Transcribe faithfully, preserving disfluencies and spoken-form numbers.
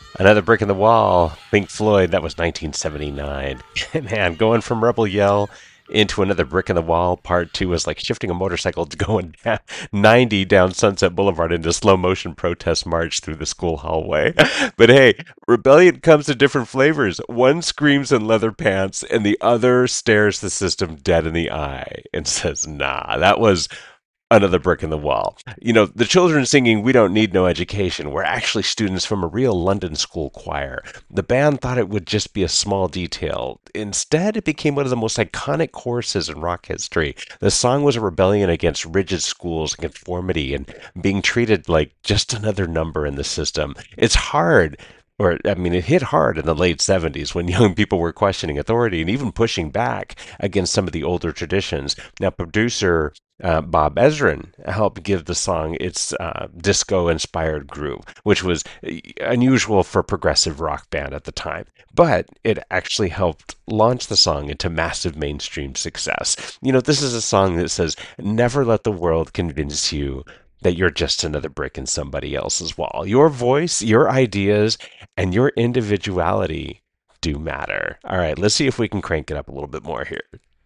Another brick in the wall. Pink Floyd, that was nineteen seventy-nine. Man, going from Rebel Yell into another brick in the wall, part two was like shifting a motorcycle to going down ninety down Sunset Boulevard into slow motion protest march through the school hallway. But hey, rebellion comes in different flavors. One screams in leather pants, and the other stares the system dead in the eye and says, nah, that was another brick in the wall. You know, the children singing We Don't Need No Education were actually students from a real London school choir. The band thought it would just be a small detail. Instead, it became one of the most iconic choruses in rock history. The song was a rebellion against rigid schools and conformity and being treated like just another number in the system. It's hard or I mean, it hit hard in the late seventies when young people were questioning authority and even pushing back against some of the older traditions. Now, producer uh, Bob Ezrin helped give the song its uh, disco-inspired groove, which was uh, unusual for a progressive rock band at the time. But it actually helped launch the song into massive mainstream success. You know, this is a song that says, "Never let the world convince you that you're just another brick in somebody else's wall. Your voice, your ideas, and your individuality do matter." All right, let's see if we can crank it up a little bit more here.